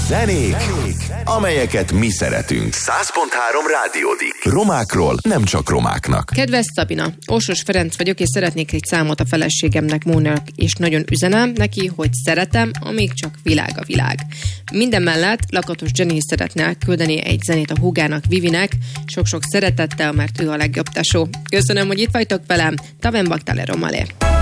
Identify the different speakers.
Speaker 1: Zenék, amelyeket mi szeretünk. 100.3 Rádiódik. Romákról nem csak romáknak.
Speaker 2: Kedves Szabina, Orsos Ferenc vagyok, és szeretnék egy számot a feleségemnek, Móninak, és nagyon üzenem neki, hogy szeretem, amíg csak világ a világ. Minden mellett Lakatos Jenny szeretne elküldeni egy zenét a húgának, Vivinek, sok-sok szeretettel, mert ő a legjobb tesó. Köszönöm, hogy itt vagytok velem, Taven Baktale Romale.